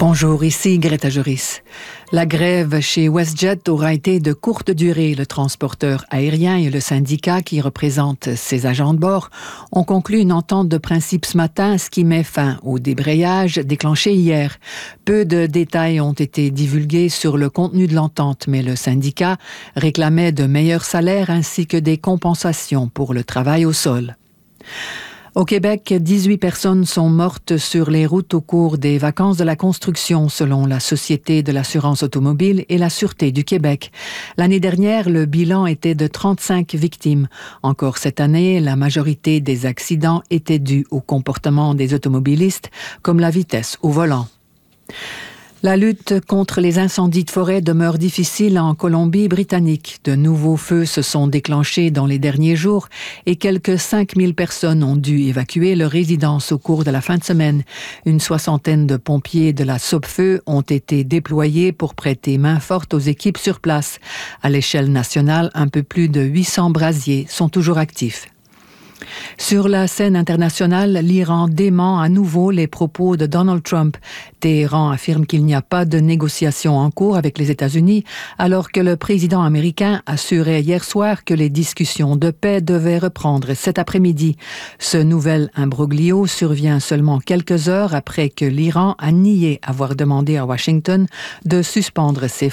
Bonjour, ici Greta Joris. La grève chez WestJet aura été de courte durée. Le transporteur aérien et le syndicat qui représente ses agents de bord ont conclu une entente de principe ce matin, ce qui met fin au débrayage déclenché hier. Peu de détails ont été divulgués sur le contenu de l'entente, mais le syndicat réclamait de meilleurs salaires ainsi que des compensations pour le travail au sol. Au Québec, 18 personnes sont mortes sur les routes au cours des vacances de la construction, selon la Société de l'assurance automobile et la Sûreté du Québec. L'année dernière, le bilan était de 35 victimes. Encore cette année, la majorité des accidents étaient dus au comportement des automobilistes, comme la vitesse au volant. La lutte contre les incendies de forêt demeure difficile en Colombie-Britannique. De nouveaux feux se sont déclenchés dans les derniers jours et quelques 5000 personnes ont dû évacuer leur résidence au cours de la fin de semaine. Une soixantaine de pompiers de la Sopfeu ont été déployés pour prêter main forte aux équipes sur place. À l'échelle nationale, un peu plus de 800 brasiers sont toujours actifs. Sur la scène internationale, l'Iran dément à nouveau les propos de Donald Trump. Téhéran affirme qu'il n'y a pas de négociations en cours avec les États-Unis, alors que le président américain assurait hier soir que les discussions de paix devaient reprendre cet après-midi. Ce nouvel imbroglio survient seulement quelques heures après que l'Iran a nié avoir demandé à Washington de suspendre ses